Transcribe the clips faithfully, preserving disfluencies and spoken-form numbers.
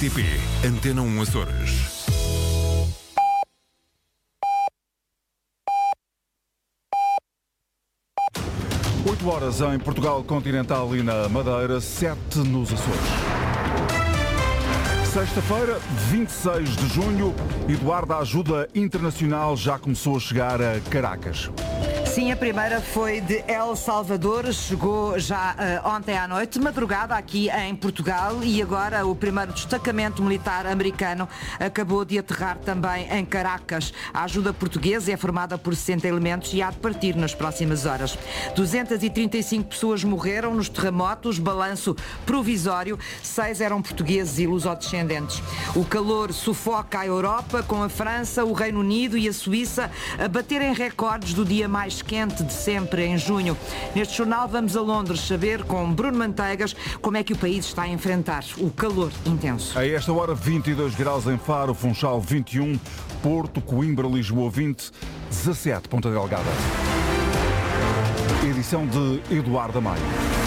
T P, Antena um Açores. oito horas em Portugal Continental e na Madeira, sete nos Açores. Sexta-feira, vinte e seis de junho, Eduardo, a ajuda internacional já começou a chegar a Caracas. Sim, a primeira foi de El Salvador, chegou já uh, ontem à noite, madrugada aqui em Portugal, e agora o primeiro destacamento militar americano acabou de aterrar também em Caracas. A ajuda portuguesa é formada por sessenta elementos e há de partir nas próximas horas. duzentas e trinta e cinco pessoas morreram nos terremotos, balanço provisório, seis eram portugueses e lusodescendentes. O calor sufoca a Europa, com a França, o Reino Unido e a Suíça a baterem recordes do dia mais quente de sempre em junho. Neste jornal vamos a Londres saber com Bruno Manteigas como é que o país está a enfrentar o calor intenso. A esta hora, vinte e dois graus em Faro, Funchal vinte e um, Porto, Coimbra, Lisboa vinte, dezassete Ponta Delgada. Edição de Eduardo Amaya.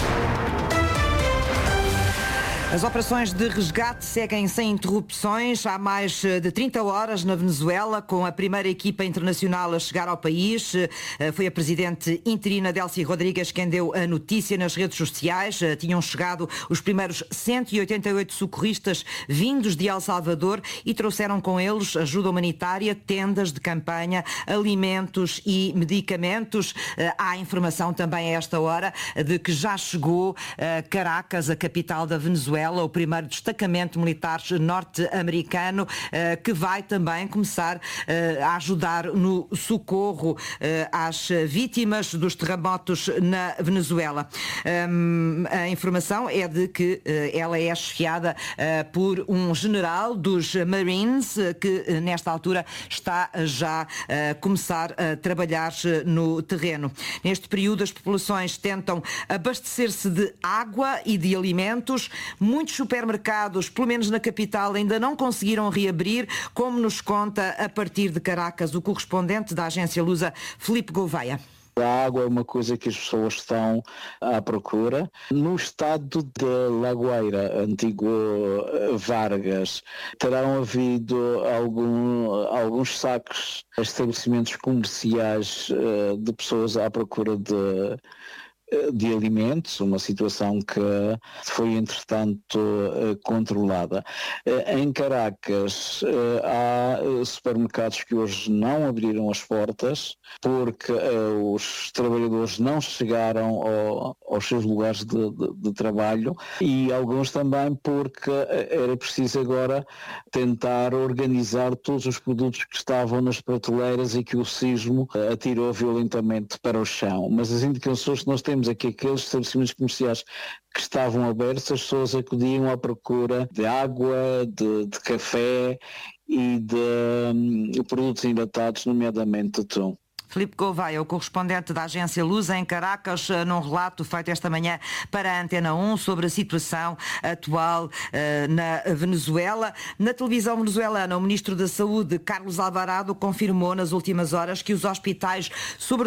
As operações de resgate seguem sem interrupções. Há mais de trinta horas na Venezuela, com a primeira equipa internacional a chegar ao país. Foi a presidente interina Delcy Rodrigues quem deu a notícia nas redes sociais. Tinham chegado os primeiros cento e oitenta e oito socorristas vindos de El Salvador e trouxeram com eles ajuda humanitária, tendas de campanha, alimentos e medicamentos. Há informação também a esta hora de que já chegou a Caracas, a capital da Venezuela, o primeiro destacamento militar norte-americano, que vai também começar a ajudar no socorro às vítimas dos terremotos na Venezuela. A informação é de que ela é chefiada por um general dos Marines, que nesta altura está já a começar a trabalhar no terreno. Neste período, as populações tentam abastecer-se de água e de alimentos. Muitos supermercados, pelo menos na capital, ainda não conseguiram reabrir, como nos conta a partir de Caracas o correspondente da agência Lusa, Filipe Gouveia. A água é uma coisa que as pessoas estão à procura. No estado de Lagoeira, antigo Vargas, terão havido algum, alguns saques a estabelecimentos comerciais de pessoas à procura de de alimentos, uma situação que foi entretanto controlada. Em Caracas há supermercados que hoje não abriram as portas porque os trabalhadores não chegaram ao, aos seus lugares de, de, de trabalho, e alguns também porque era preciso agora tentar organizar todos os produtos que estavam nas prateleiras e que o sismo atirou violentamente para o chão. Mas as indicações que nós temos é que aqueles estabelecimentos comerciais que estavam abertos, as pessoas acudiam à procura de água, de, de café e de um, produtos enlatados, nomeadamente atum. Filipe Gouveia, o correspondente da agência Lusa em Caracas, num relato feito esta manhã para a Antena um sobre a situação atual uh, na Venezuela. Na televisão venezuelana, o ministro da Saúde, Carlos Alvarado, confirmou nas últimas horas que os hospitais, sobretudo